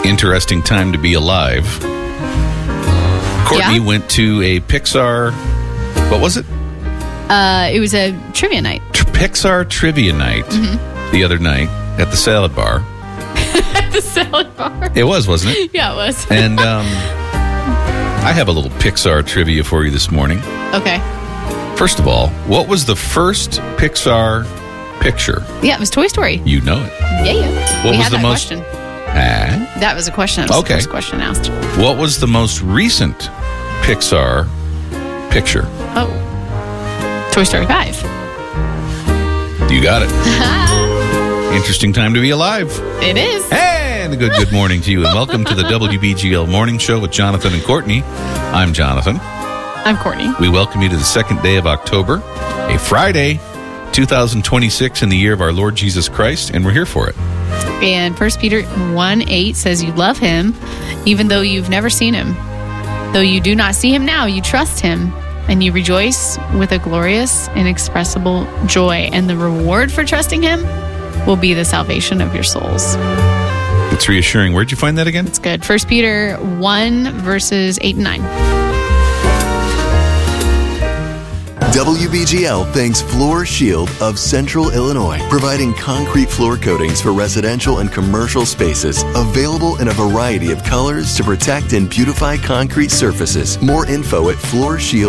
interesting time to be alive. Courtney went to a Pixar, what was it? It was a trivia night. Pixar trivia night the other night at the salad bar. At the salad bar. It was, wasn't it? Yeah, it was. And I have a little Pixar trivia for you this morning. Okay. First of all, what was the first Pixar picture? Yeah, it was Toy Story. You know it. Yeah. What we was had the that most? question. That was a question. That was the first question asked. What was the most recent Pixar picture? Oh, Toy Story 5. You got it. Interesting time to be alive. It is. Hey, and a good morning to you, and welcome to the WBGL Morning Show with Jonathan and Courtney. I'm Jonathan. I'm Courtney. We welcome you to the second day of October, a Friday, 2026 in the year of our Lord Jesus Christ, and we're here for it. And 1 Peter 1:8 says, you love him even though you've never seen him. Though you do not see him now, you trust him, and you rejoice with a glorious, inexpressible joy. And the reward for trusting him will be the salvation of your souls. It's reassuring. Where'd you find that again? It's good. 1 Peter 1, verses 8 and 9. WBGL thanks Floor Shield of Central Illinois, providing concrete floor coatings for residential and commercial spaces, available in a variety of colors to protect and beautify concrete surfaces. More info at floorshield.com.